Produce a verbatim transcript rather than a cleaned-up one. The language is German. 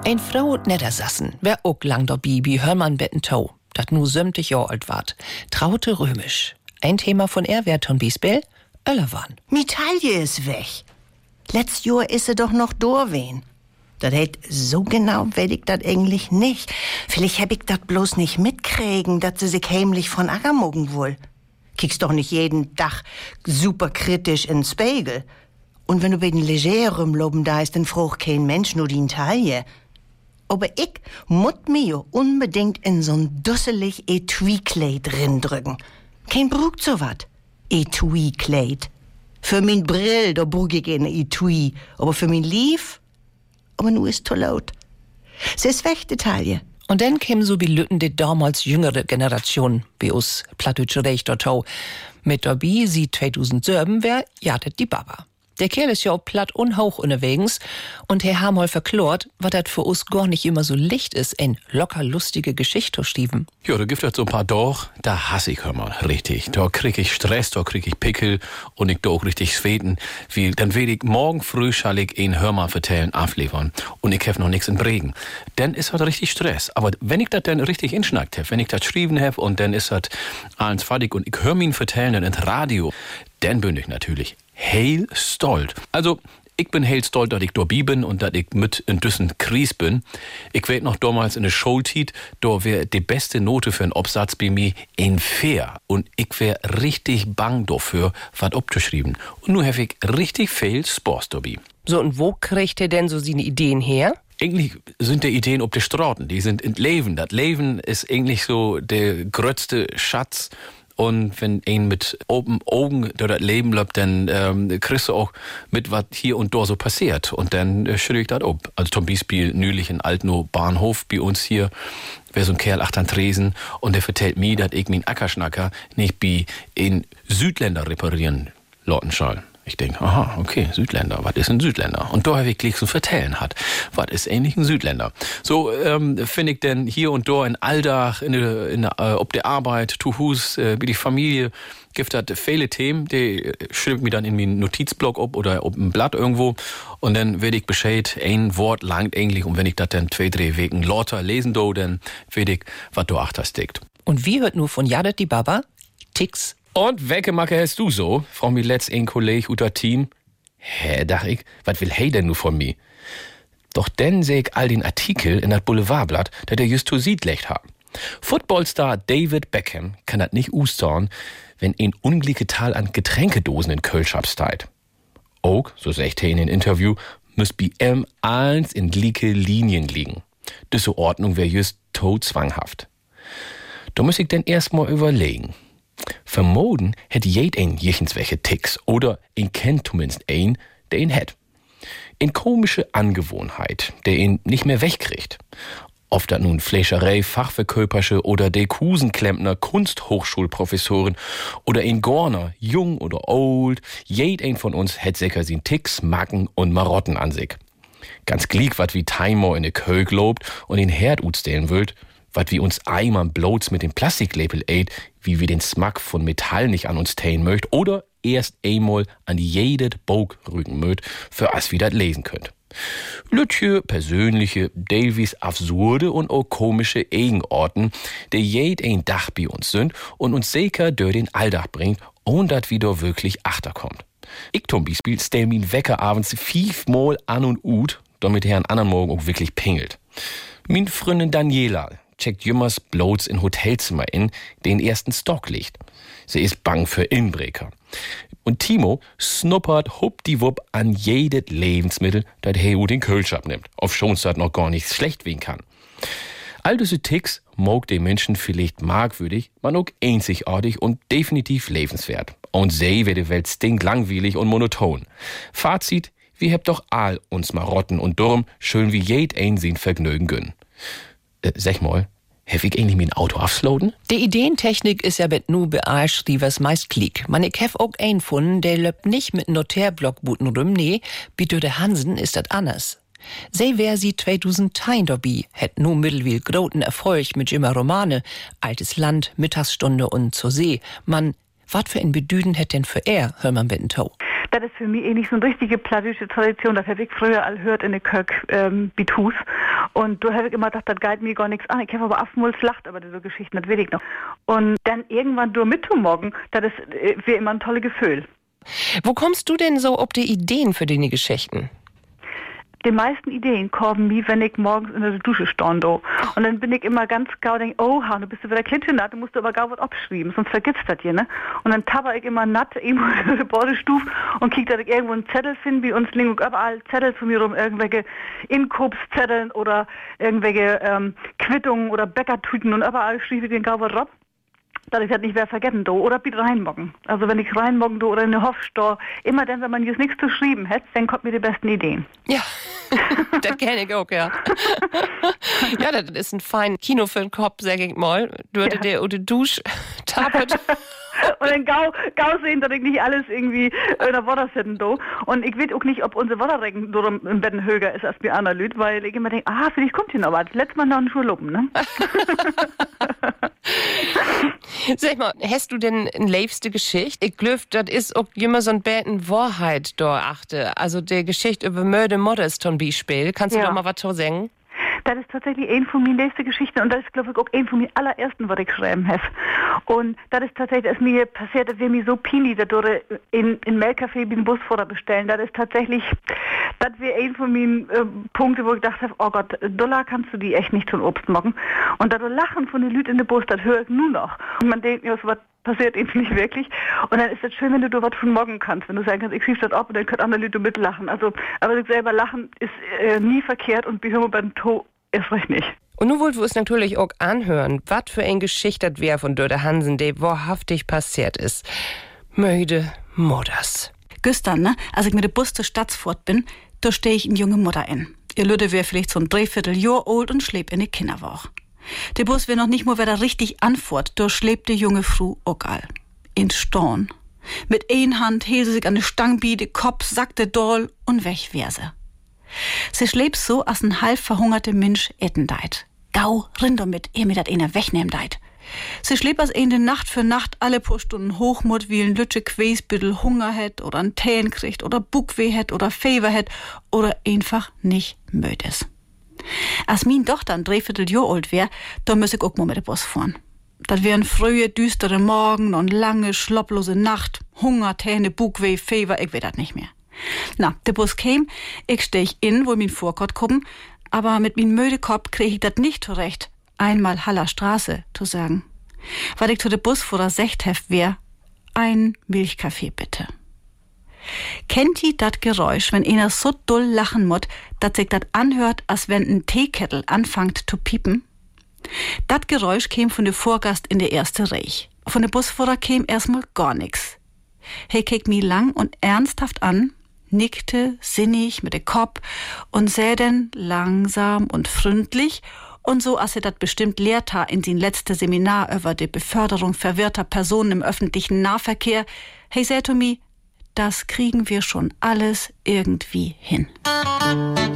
Ein Frau Niedersassen, wer auch lang dabei wie Hörmann Bettentau, dat nu sömtig Jahr alt ward, traute römisch. Ein Thema von er wär Ton Biesbell, Öllerwan. Mitaille ist weg. Letzt Jahr ist sie doch noch dorwen. Das hätt so genau weiß ich dat eigentlich nicht. Vielleicht hab ich dat bloß nicht mitkriegen, dat sie sich heimlich von Ackermogen wohl. Kickst doch nicht jeden Tag super kritisch ins Spiegel. Und wenn du bei den Legerem loben da ist, dann frucht kein Mensch nur die Taille. Aber ich mut mir unbedingt in so'n dusselig Etui-Kleid drücken. Kein Brug so wat. Etui-Kleid. Für mein Brill, da brug ich ein Etui. Aber für mein Lief, aber nu ist to laut. Sie ist weg, die Taille. Und dann kämen so wie Lütten die damals jüngere Generation, wie us plattdeutsche Rechtotau. Mit dabei sie zweitausendsieben wär Jadet die Baba. Der Kerl ist ja auch platt unhauch unterwegs und Herr Hamol verklort, was das für uns gar nicht immer so licht ist, ein locker lustige Geschichte stieben. Ja, da gibt es so ein paar doch, da hasse ich, hör mal, richtig. Da krieg ich Stress, da krieg ich Pickel und ich da auch richtig Sveten. Wie, dann will ich morgen früh schall ich ein Hörmal vertellen, abliefern und ich hab noch nichts in Bregen. Dann ist das richtig Stress. Aber wenn ich das dann richtig inschnackt hab, wenn ich das schrieben hab und dann ist das alles fertig und ich hör mich vertellen dann ins Radio, dann bin ich natürlich heel stolz. Also, ich bin heel stolz, dass ich dabei bin und dass ich mit in düssen Kries bin. Ich weet noch damals in der Schulzeit, da wär die beste Note für einen Absatz bei mir in Fair. Und ich wär richtig bang dafür, was abzuschreiben. Und nun hab ich richtig viel Spaß dabei. So, und wo kriegt ihr denn so seine Ideen her? Eigentlich sind die Ideen ob die Straßen, die sind in Leben. Das Leben ist eigentlich so der größte Schatz. Und wenn ein mit oben Augen durch das Leben läuft, dann ähm, kriegst du auch mit, was hier und da so passiert. Und dann äh, schüttel ich das ab. Also zum Beispiel neulich in Altnow Bahnhof bei uns hier, wäre so ein Kerl achtern Tresen und der vertellt mir, dass ich meinen Ackerschnacker nicht bei in Südländer reparieren lassen soll. Ich denke, aha, okay, Südländer, was ist ein Südländer? Und da habe ich gleich zu vertellen hat, was ist eigentlich ein Südländer? So ähm, finde ich denn hier und da in Alldach, in der, in der, äh, ob der Arbeit, zu Hus, äh, wie die Familie, gibt es viele Themen, die schreibe ich mir dann in meinen Notizblock ab oder auf ein Blatt irgendwo und dann werde ich Bescheid, ein Wort langt eigentlich und wenn ich das dann zwei, drei Wegen lauter lesen do, dann werde ich, was du achter steckt. Und wie hört nur von Jadet die Baba? Ticks. Und welche Macke hast du so? Frau mir letzt ein Kollege oder Team. Hä, dach ich, was will hey denn nu von mir? Doch denn seh ich all den Artikel in das Boulevardblatt, dat der just to Siedlecht haben. Footballstar David Beckham kann das nicht ustorn, wenn ein ungleiche Tal an Getränkedosen in Kölsch absteit. Auch, so sagt er in dem Interview, müsst bei ihm eins in gleiche Linien liegen. Diese Ordnung wär just tot zwanghaft. Da muss ich denn erstmal überlegen. Vermoden hätte jed ein jichenswelche Ticks oder ihn kennt zumindest ein, der ihn hätt. In komische Angewohnheit, der ihn nicht mehr wegkriegt. Oft dat nun Fleischerei, Fachverkäupersche oder de Kusenklempner, Kunsthochschulprofessoren oder ein Gorner, jung oder old, jed ein von uns hätt sicher sin Ticks, Macken und Marotten an sich. Ganz glieg wat wie Timor in de Kölk lobt und den Herd utstellen wollt, wat wie uns Eimern bloß mit dem Plastikläppel ät, wie wir den Smack von Metall nicht an uns tähen möcht oder erst einmal an jedet Bog rücken möcht, für as wie dat lesen könnt. Lütje persönliche, Davies absurde und auch komische Eigenorten, die jed ein Dach bei uns sind und uns sicher durch den Alldach bringt, ohne dat wieder wirklich achterkommt. Ich zum Beispiel stell min Wecker abends fünfmal an und ut, damit er an anderen Morgen auch wirklich pingelt. Min Freundin Daniela checkt jümmers bloß in Hotelzimmer in, den ersten Stock liegt. Sie ist bang für Inbreker. Und Timo snuppert huppdiwupp an jedes Lebensmittel, das Heu den Kölsch abnimmt, auf schon's dat noch gar nicht schlecht wehen kann. All diese Ticks mag den Menschen vielleicht merkwürdig, man auch einzigartig und definitiv lebenswert. Und sie wird die Welt stinklangweilig und monoton. Fazit, wir habt doch all uns Marotten und Durm schön wie jed ein sin Vergnügen gönnen. Äh, sag mal, hef ich eigentlich mein Auto aufloaden? Die Ideentechnik ist ja bet nu bearsch, die was meist klick. Man ich hef auch ein gefunden, der löbt nicht mit Notärblockbuten rum, nee, bitte der Hansen ist dat anders. Sie wär sie zweitausendtein dabei, hätt nu mittelwiel groten Erfolg mit immer Romane, altes Land, Mittagsstunde und zur See. Man, wat für ein Bedüden hätt denn für er, Hörmann Bettentau? Das ist für mich eh nicht so eine richtige plattdeutsche Tradition. Das habe ich früher all hört in der Kirk ähm, Bitus. Und da habe ich immer gedacht, das geht mir gar nichts an. Ich habe aber oftmals lacht, aber diese Geschichten, das weiß ich noch. Und dann irgendwann durch mitzumorgen, das ist äh, wie immer ein tolles Gefühl. Wo kommst du denn so ob die Ideen für deine Geschichten? Die meisten Ideen kommen mir, wenn ich morgens in der Dusche stand. Und dann bin ich immer ganz gau, denke, oh, du bist du wieder klitschnatt, du musst aber gau was abschreiben, sonst vergisst das hier, ne? Und dann tapper ich immer natt irgendwo in der Bordestufe und kiek, dass ich irgendwo einen Zettel finde, wie uns liegen überall Zettel von mir rum, irgendwelche Inkopszetteln oder irgendwelche ähm, Quittungen oder Bäckertüten und überall schrieb ich den gau was ab. Dass ich das nicht mehr vergessen, do, oder bitte reinmoggen. Also wenn ich reinmoggen, do, oder in eine Hofstor, immer dann, wenn man jetzt nichts zu schreiben hat, dann kommt mir die besten Ideen. Ja, das kenne ich auch, ja. Ja, das ist ein fein Kino für den Kopf, sag ich mal. Du ja. der oder Dusch tapet. Und dann gau, gau sehen, dass ich nicht alles irgendwie in der Wasser sitzen, do. Und ich weiß auch nicht, ob unsere Wasserrecken do im Bett höher ist als bei anderen Leuten, weil ich immer denke, ah, vielleicht kommt hier noch was. Letztes Mal noch einen Schurluppen, ne? Sag mal, hast du denn eine liebste Geschichte? Ich glaube, das ist auch immer so ein bisschen Wahrheit da achte. Also die Geschichte über Mörder Modders zum Beispiel. Kannst du ja. doch mal was zu sagen? Das ist tatsächlich eine von meinen nächsten Geschichten und das ist, glaube ich, auch eine von meinen allerersten, was ich schreiben habe. Und das ist tatsächlich, das mir passiert, das wäre mir so peinlich, dass du in in Melkcafé den Busfahrer bestellen. Das ist tatsächlich, das wäre ein von meinen äh, Punkten, wo ich gedacht habe, oh Gott, Dollar kannst du die echt nicht zum Obst machen. Und da du Lachen von den Leuten in den Bus, das höre ich nur noch. Und man denkt, ja, so was passiert eben nicht wirklich. Und dann ist es schön, wenn du da was von morgen kannst. Wenn du sagen kannst, ich schieb das ab und dann können andere Leute mitlachen. Also, aber sich selber lachen ist äh, nie verkehrt und wir hören beim To erst recht nicht. Und nun wollt wir es natürlich auch anhören, was für ein Geschichte das wäre von Dörte Hansen, die wahrhaftig passiert ist. Möde Modders. Gestern, ne, als ich mit dem Bus zur Stadt fort bin, da stehe ich in junge Mutter in. Ihr Lüde wäre vielleicht so ein Dreivierteljahr alt und schläbt in die Kinderwoche. Der Bus wäre noch nicht mal wieder richtig anfort, da schläbt die junge Frau auch all. In Storn. Mit ein Hand hielt sie sich an die Stange, der Kopf sackte doll und weg wär sie. Sie schläbt so, als ein halb verhungerte Mensch etten deit. Gau, rind mit, ehe mir dat einer wegnehm deit. Sie schläbt als eine Nacht für Nacht alle paar Stunden Hochmut, wie ein Lütsche Quäsbüttel Hunger hätt oder ein Täen kriegt oder Buckweh hätt oder Fever hätt oder einfach nicht müd is. Als min Tochter ein Dreivierteljahr alt wär, da müss ich auch mal mit dem Bus fahren. Das wären frühe, düstere Morgen und lange, schlopplose Nacht, Hunger, Täne, Buckweh, Fever, ich weiß das nicht mehr. Na, der Bus käm, ich stech in, wo min Vorkott kommen, aber mit min müde Kopf krieg ich dat nicht zurecht, einmal Haller Straße zu sagen. Weil ich zu der Busfahrer secht hef wär, ein Milchkaffee bitte. Kennt ihr dat Geräusch, wenn einer so doll lachen mut, dat sich dat anhört, als wenn ein Teekettel anfangt zu piepen? Dat Geräusch käm von der Vorgast in der erste Reich. Von der Busfahrer käm erstmal gar nix. He keek mi lang und ernsthaft an, nickte sinnig mit de Kopf und säh denn langsam und freundlich und so, als er dat bestimmt lehrt ha in sin letzte Seminar über die Beförderung verwirrter Personen im öffentlichen Nahverkehr, he säh to mi, das kriegen wir schon alles irgendwie hin.